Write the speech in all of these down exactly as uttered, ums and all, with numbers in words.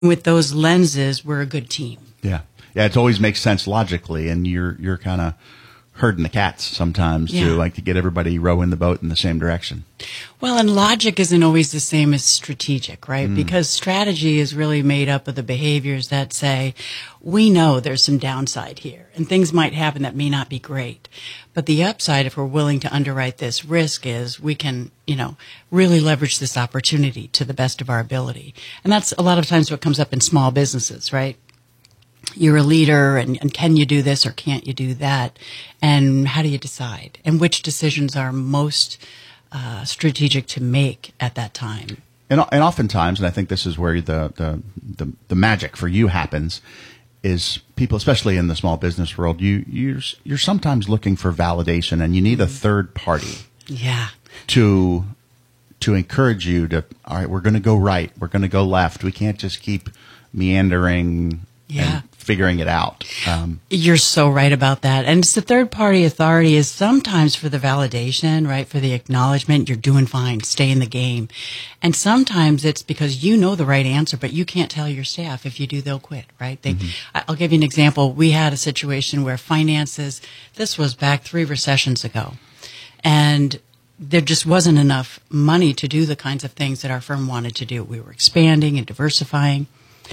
With those lenses, we're a good team. Yeah. Yeah, it always makes sense logically, and you're you're kind of herding the cats sometimes yeah. to like to get everybody rowing the boat in the same direction. Well, and logic isn't always the same as strategic, right? Mm. Because strategy is really made up of the behaviors that say, we know there's some downside here, and things might happen that may not be great. But the upside, if we're willing to underwrite this risk, is we can, you know, really leverage this opportunity to the best of our ability. And that's a lot of times what comes up in small businesses, right? You're a leader, and, and can you do this or can't you do that? And how do you decide? And which decisions are most uh, strategic to make at that time? And, and oftentimes, and I think this is where the, the, the, the magic for you happens, is people, especially in the small business world, you, you're, you're sometimes looking for validation, and you need a third party yeah. to to encourage you to, all right, we're going to go right, we're going to go left. We can't just keep meandering yeah. and figuring it out. Um, You're so right about that. And it's the third-party authority is sometimes for the validation, right, for the acknowledgement, you're doing fine, stay in the game. And sometimes it's because you know the right answer, but you can't tell your staff. If you do, they'll quit, right? They, mm-hmm. I'll give you an example. We had a situation where finances, this was back three recessions ago, and there just wasn't enough money to do the kinds of things that our firm wanted to do. We were expanding and diversifying.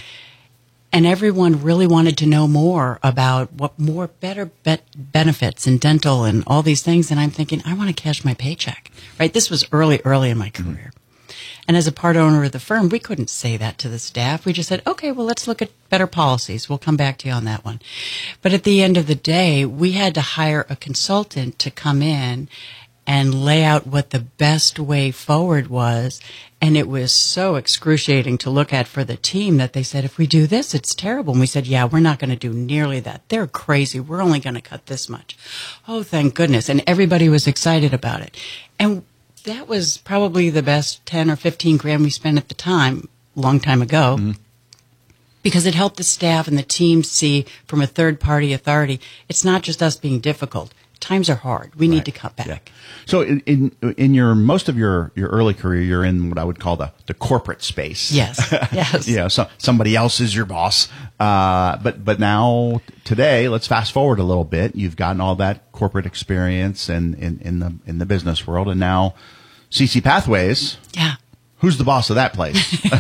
And everyone really wanted to know more about what more better bet benefits and dental and all these things. And I'm thinking, I want to cash my paycheck, right? This was early, early in my career. Mm-hmm. And as a part owner of the firm, we couldn't say that to the staff. We just said, okay, well, let's look at better policies. We'll come back to you on that one. But at the end of the day, we had to hire a consultant to come in and lay out what the best way forward was. And it was so excruciating to look at for the team that they said, if we do this, it's terrible. And we said, yeah, we're not going to do nearly that. They're crazy. We're only going to cut this much. Oh, thank goodness. And everybody was excited about it. And that was probably the best ten or fifteen grand we spent at the time, a long time ago. Mm-hmm. Because it helped the staff and the team see from a third-party authority, it's not just us being difficult. Times are hard. We right. need to cut back. Yeah. So in, in in your most of your, your early career, you're in what I would call the, the corporate space. Yes. Yes. you know, so somebody else is your boss. Uh, but but now today, let's fast forward a little bit. You've gotten all that corporate experience in, in, in the in the business world, and now C C Pathways. Yeah. Who's the boss of that place?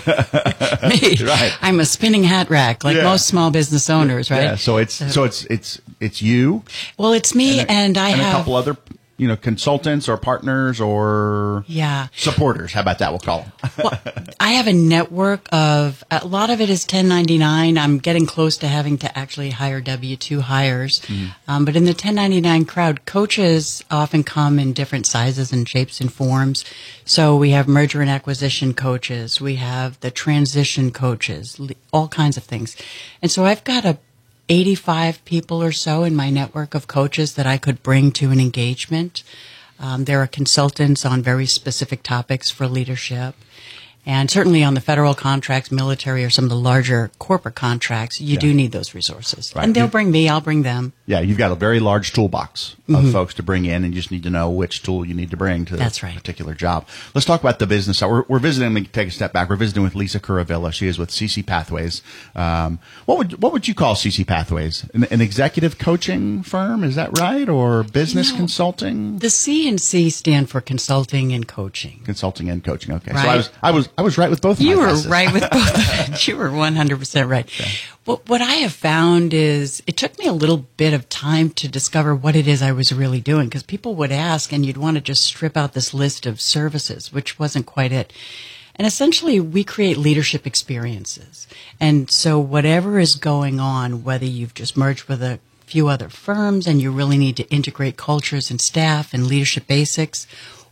Me. Right. I'm a spinning hat rack, like yeah. most small business owners, right? Yeah. So it's so, so it's it's it's you. Well, it's me, and, a, and I and have a couple other, you know, consultants or partners or yeah supporters. How about that? We'll call them. Well, I have a network of a lot of it is ten ninety-nine. I'm getting close to having to actually hire W two hires, mm. um, but in the ten ninety-nine crowd, coaches often come in different sizes and shapes and forms. So we have merger and acquisition coaches, we have the transition coaches, all kinds of things, and so I've got a eighty-five people or so in my network of coaches that I could bring to an engagement. Um, there are consultants on very specific topics for leadership. And certainly on the federal contracts, military, or some of the larger corporate contracts, you yeah. do need those resources. Right. And they'll you, bring me, I'll bring them. Yeah, you've got a very large toolbox of mm-hmm. folks to bring in, and you just need to know which tool you need to bring to That's the right. particular job. Let's talk about the business. We're, we're visiting, let me take a step back. We're visiting with Lisa Curavilla. She is with C C Pathways. Um, what would what would you call C C Pathways? An, an executive coaching firm, is that right? Or business you know, consulting? The C and C stand for consulting and coaching. Consulting and coaching, okay. Right. So I was, I was, I was right with both of you my were guesses. right with both of it. You were one hundred percent right. Okay. Well, what I have found is it took me a little bit of time to discover what it is I was really doing, because people would ask and you'd want to just strip out this list of services, which wasn't quite it. And essentially, we create leadership experiences. And so whatever is going on, whether you've just merged with a few other firms and you really need to integrate cultures and staff and leadership basics,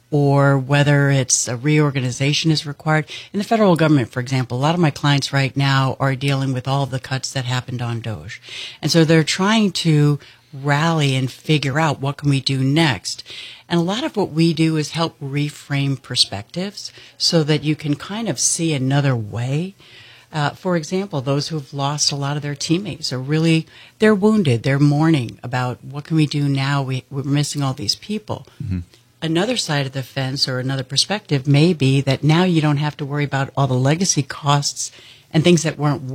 or whether it's a reorganization is required. In the federal government, for example, a lot of my clients right now are dealing with all of the cuts that happened on DOGE. And so they're trying to rally and figure out what can we do next. And a lot of what we do is help reframe perspectives so that you can kind of see another way. Uh, for example, those who have lost a lot of their teammates are really, they're wounded. They're mourning about what can we do now? We, we're missing all these people. Mm-hmm. Another side of the fence or another perspective may be that now you don't have to worry about all the legacy costs and things that weren't